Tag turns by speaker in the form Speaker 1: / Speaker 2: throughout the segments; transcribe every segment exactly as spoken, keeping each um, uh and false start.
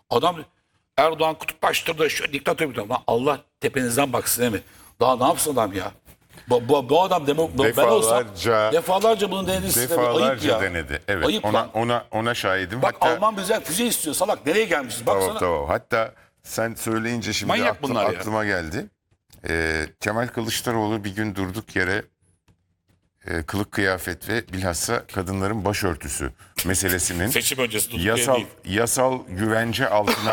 Speaker 1: Adam Erdoğan kutuplaştırdı, şu diktatör bir adam. Allah tepenizden baksın değil mi? Daha ne yapsın adam ya? Bu, bu, bu adam demo, ben olsam
Speaker 2: Defalarca,
Speaker 1: defalarca bunu denedi. Ayıp
Speaker 2: defalarca
Speaker 1: ya.
Speaker 2: denedi. Evet.
Speaker 1: Ayıp
Speaker 2: ona
Speaker 1: lan.
Speaker 2: ona ona şahidim.
Speaker 1: Bak
Speaker 2: Hatta
Speaker 1: Alman bize füze istiyor salak. Nereye gelmişiz? Baksana.
Speaker 2: tamam tamam. Hatta sen söyleyince şimdi
Speaker 1: Manyak
Speaker 2: aklım,
Speaker 1: bunlar ya.
Speaker 2: aklıma geldi. Ee, Kemal Kılıçdaroğlu bir gün durduk yere e, kılık kıyafet ve bilhassa kadınların başörtüsü meselesinin
Speaker 1: Seçim öncesi tutuk
Speaker 2: yasal
Speaker 1: değil.
Speaker 2: yasal güvence altına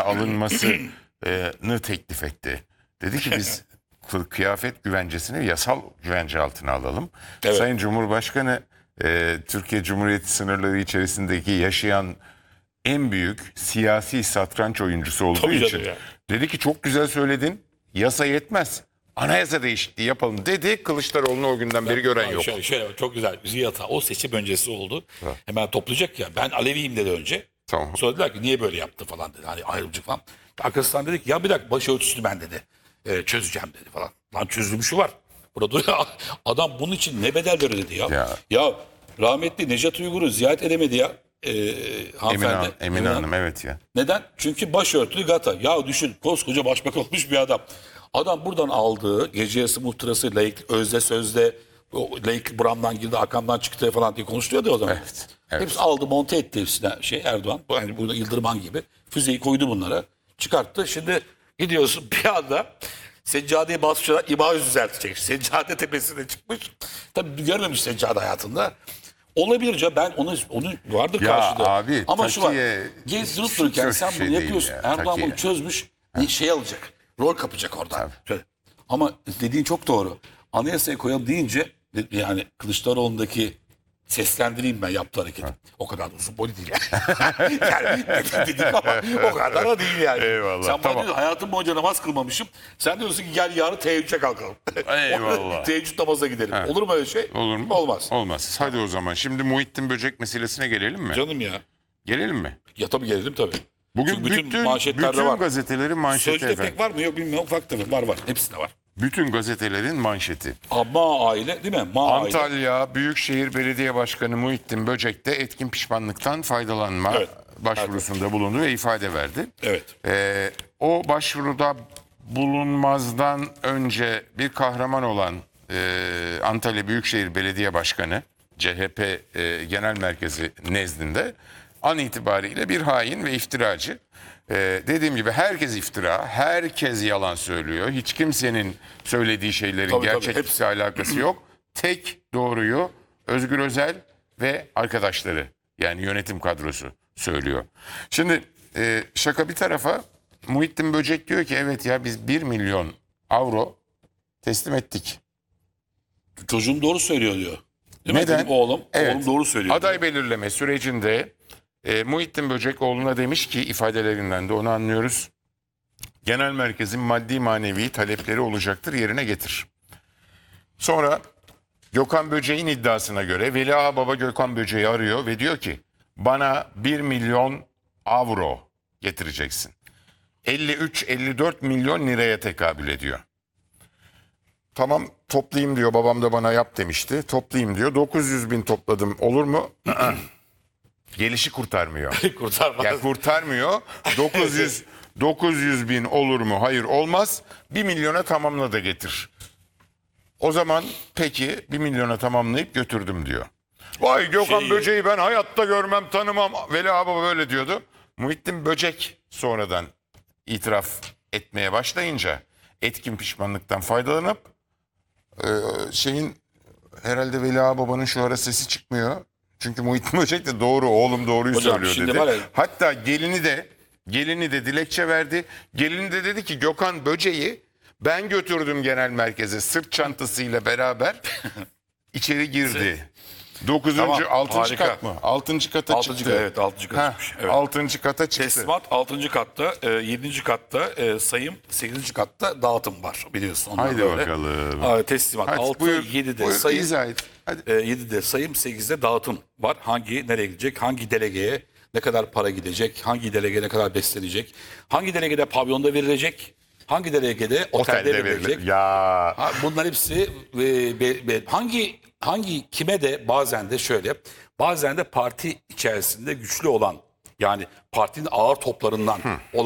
Speaker 2: alınmasını teklif etti. Dedi ki biz kılık kıyafet güvencesini yasal güvence altına alalım.
Speaker 1: Evet.
Speaker 2: Sayın Cumhurbaşkanı e, Türkiye Cumhuriyeti sınırları içerisindeki yaşayan en büyük siyasi satranç oyuncusu olduğu
Speaker 1: Tabii
Speaker 2: için
Speaker 1: canım ya.
Speaker 2: dedi ki çok güzel söyledin, yasa yetmez. Anayasa değişikliği yapalım dedi. Kılıçdaroğlu'nu o günden beri gören yok.
Speaker 1: Şöyle, şöyle çok güzel. Ziyata o seçim öncesi oldu. Hemen toplayacak ya. Ben Aleviyim dedi önce.
Speaker 2: Tamam.
Speaker 1: Sonra dediler ki niye böyle yaptı falan dedi. Hani ayrımcı falan. Arkasından dedik ya bir dakika başörtüsünü ben dedi. E, çözeceğim dedi falan. Lan çözülmüşü var. Burada duruyor. Adam bunun için ne bedel veriyor dedi ya.
Speaker 2: Ya.
Speaker 1: Ya, rahmetli Nejat Uygur'u ziyaret edemedi ya. E,
Speaker 2: Emine,
Speaker 1: hanımefendi.
Speaker 2: Hanım, Emine Hanım evet ya.
Speaker 1: Neden? Çünkü başörtülü gata. Ya düşün koskoca başbakan olmuş bir adam. Adam buradan aldığı gece yarısı muhtırası, layık, özde sözde, o layık buramdan girdi arkamdan çıktı falan diye konuşuyordu o zaman.
Speaker 2: Evet, evet.
Speaker 1: Hepsi aldı monte etti hepsine şey Erdoğan. Yani burada Yıldırman gibi füzeyi koydu bunlara. Çıkarttı. Şimdi gidiyorsun bir anda seccadeyi basmışlar imaj düzeltecek. Seccade tepesine çıkmış. Tabii görmemiş seccade hayatında. Olabilece ben onu onu vardır
Speaker 2: Ya
Speaker 1: karşıda.
Speaker 2: abi,
Speaker 1: Ama şu var.
Speaker 2: Takiye
Speaker 1: Gez durup dururken
Speaker 2: çok
Speaker 1: sen
Speaker 2: şey
Speaker 1: bunu
Speaker 2: değil
Speaker 1: yapıyorsun.
Speaker 2: ya,
Speaker 1: Erdoğan
Speaker 2: takiye.
Speaker 1: bunu çözmüş. Bir şey alacak. Rol kapacak oradan. Şöyle. Ama dediğin çok doğru. Anayasaya koyalım deyince yani Kılıçdaroğlu'ndaki seslendireyim ben yaptığı hareket. O kadar da uzun boylu değil yani. yani dedik ama o kadar da değil yani.
Speaker 2: Eyvallah,
Speaker 1: Sen bana
Speaker 2: tamam.
Speaker 1: diyorsun hayatım boyunca namaz kılmamışım. Sen diyorsun ki gel yarın teheccüde kalkalım.
Speaker 2: Eyvallah.
Speaker 1: Teheccüd namaza gidelim. Olur mu öyle şey?
Speaker 2: Olur mu?
Speaker 1: Olmaz.
Speaker 2: Olmaz. Hadi o zaman şimdi Muhittin Böcek meselesine gelelim mi?
Speaker 1: Canım ya.
Speaker 2: Gelelim mi?
Speaker 1: Ya tabii gelelim tabii.
Speaker 2: Bugün
Speaker 1: Çünkü
Speaker 2: bütün, bütün,
Speaker 1: manşetlerde var.
Speaker 2: gazetelerin manşeti
Speaker 1: Sözde
Speaker 2: efendim.
Speaker 1: pek var mı yok bilmiyorum. Ufak tabii var var. Hepsinde var.
Speaker 2: Bütün gazetelerin manşeti.
Speaker 1: Ma aile değil mi? Ma aile.
Speaker 2: Antalya Büyükşehir Belediye Başkanı Muhittin Böcek de etkin pişmanlıktan faydalanma
Speaker 1: Evet.
Speaker 2: başvurusunda bulundu ve ifade verdi.
Speaker 1: Evet.
Speaker 2: Ee, o başvuruda bulunmazdan önce bir kahraman olan e, Antalya Büyükşehir Belediye Başkanı C H P e, Genel Merkezi nezdinde an itibariyle bir hain ve iftiracı. Ee, dediğim gibi herkes iftira, herkes yalan söylüyor. Hiç kimsenin söylediği şeylerin
Speaker 1: Tabii, tabii,
Speaker 2: gerçeklikle
Speaker 1: hepsi.
Speaker 2: alakası yok. Tek doğruyu Özgür Özel ve arkadaşları yani yönetim kadrosu söylüyor. Şimdi e, şaka bir tarafa Muhittin Böcek diyor ki evet ya biz bir milyon avro teslim ettik.
Speaker 1: Çocuğum doğru söylüyor diyor. Değil mi?
Speaker 2: Neden?
Speaker 1: Benim oğlum,
Speaker 2: Evet.
Speaker 1: oğlum doğru söylüyor.
Speaker 2: Aday
Speaker 1: diyor.
Speaker 2: belirleme sürecinde e, Muhittin Böcek oğluna demiş ki ifadelerinden de onu anlıyoruz. Genel merkezin maddi manevi talepleri olacaktır yerine getir. Sonra Gökhan Böcek'in iddiasına göre Veli Ağa Baba Gökhan Böcek'i arıyor ve diyor ki bana bir milyon avro getireceksin. elli üç elli dört milyon liraya tekabül ediyor. Tamam toplayayım diyor babam da bana yap demişti. Toplayayım diyor dokuz yüz bin topladım olur mu? Gelişi kurtarmıyor.
Speaker 1: Kurtarmaz.
Speaker 2: Ya kurtarmıyor. dokuz yüz dokuz yüz bin olur mu? Hayır olmaz. bir milyona tamamla da getir. O zaman peki bir milyona tamamlayıp götürdüm diyor. Vay Gökhan
Speaker 1: Şey-
Speaker 2: Böcek'i ben hayatta görmem tanımam. Veli Ağababa böyle diyordu. Muhittin Böcek sonradan itiraf etmeye başlayınca etkin pişmanlıktan faydalanıp e, şeyin herhalde Veli Ağababa'nın şu ara sesi çıkmıyor. Çünkü Muhittin Böcek de doğru oğlum doğruyu
Speaker 1: Hocam,
Speaker 2: söylüyor
Speaker 1: şimdi
Speaker 2: dedi.
Speaker 1: var ya-
Speaker 2: Hatta gelini de gelini de dilekçe verdi. Gelini de dedi ki Gökhan Böcek'i ben götürdüm genel merkeze sırt çantasıyla beraber içeri girdi. Dokuzuncu,
Speaker 1: Tamam,
Speaker 2: altıncı
Speaker 1: harika.
Speaker 2: kat mı? Altıncı kata
Speaker 1: Altıncı
Speaker 2: çıktı.
Speaker 1: kat, evet, altıncı kata
Speaker 2: Ha,
Speaker 1: çıkmış, evet.
Speaker 2: Altıncı kata çıktı.
Speaker 1: Teslimat altıncı katta, e, yedinci katta e, sayım, sekizinci katta dağıtım var biliyorsun. Onlar
Speaker 2: Haydi
Speaker 1: böyle.
Speaker 2: bakalım.
Speaker 1: Aa, teslimat
Speaker 2: Hadi
Speaker 1: altı,
Speaker 2: buyur,
Speaker 1: yedide
Speaker 2: buyur,
Speaker 1: sayım,
Speaker 2: izah et. Hadi.
Speaker 1: e, yedide sayım, sekizde dağıtım var. Hangi nereye gidecek, hangi delegeye ne kadar para gidecek, hangi delege ne kadar beslenecek, hangi delegede pavyonda verilecek, hangi delegede otelde,
Speaker 2: Otelde
Speaker 1: verilecek.
Speaker 2: verilir. Ya
Speaker 1: Ha, bunlar hepsi e, be- be- hangi hangi kime de bazen de şöyle bazen de parti içerisinde güçlü olan yani partinin ağır toplarından olan